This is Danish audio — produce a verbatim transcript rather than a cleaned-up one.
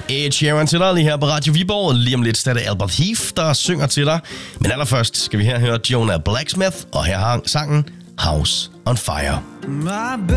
Ed Sheeran til dig lige her på Radio Viborg. Lige om lidt er det Albert Heath, der synger til dig. Men allerførst skal vi her høre Jonah Blacksmith, og her har sangen House on Fire.